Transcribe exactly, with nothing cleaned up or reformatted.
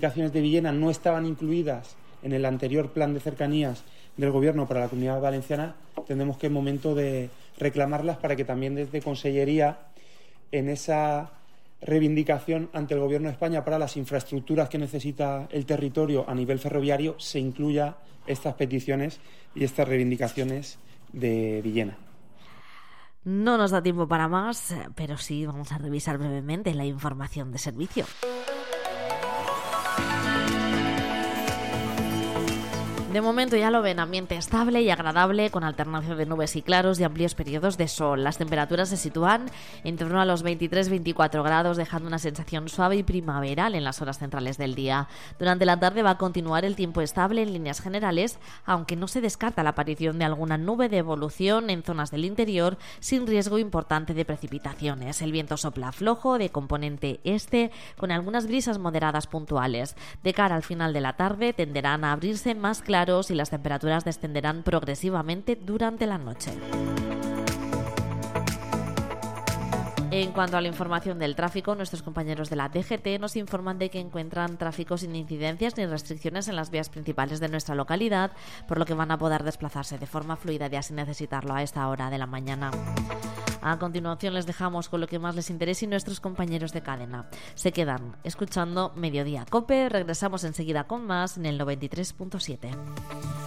reivindicaciones de Villena no estaban incluidas en el anterior plan de cercanías del Gobierno para la Comunidad Valenciana, entendemos que es momento de reclamarlas para que también desde Consellería, en esa reivindicación ante el Gobierno de España para las infraestructuras que necesita el territorio a nivel ferroviario, se incluya estas peticiones y estas reivindicaciones de Villena. No nos da tiempo para más, pero sí vamos a revisar brevemente la información de servicio. De momento ya lo ven, ambiente estable y agradable con alternancia de nubes y claros y amplios periodos de sol. Las temperaturas se sitúan en torno a los veintitrés a veinticuatro grados, dejando una sensación suave y primaveral en las horas centrales del día. Durante la tarde va a continuar el tiempo estable en líneas generales, aunque no se descarta la aparición de alguna nube de evolución en zonas del interior sin riesgo importante de precipitaciones. El viento sopla flojo de componente este con algunas brisas moderadas puntuales. De cara al final de la tarde tenderán a abrirse más claros y las temperaturas descenderán progresivamente durante la noche. En cuanto a la información del tráfico, nuestros compañeros de la D G T nos informan de que encuentran tráfico sin incidencias ni restricciones en las vías principales de nuestra localidad, por lo que van a poder desplazarse de forma fluida ya sin necesitarlo a esta hora de la mañana. A continuación les dejamos con lo que más les interesa y nuestros compañeros de cadena. Se quedan escuchando Mediodía Cope. Regresamos enseguida con más en el noventa y tres punto siete.